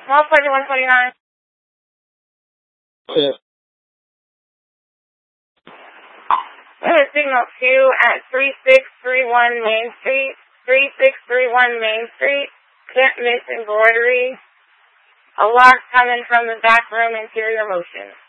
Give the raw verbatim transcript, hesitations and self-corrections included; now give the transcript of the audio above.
Small Pleasure one twenty-nine. Yeah. Signal two at three six three one Main Street. three six three one Main Street. Can't miss embroidery. A lock coming from the back room, interior motion.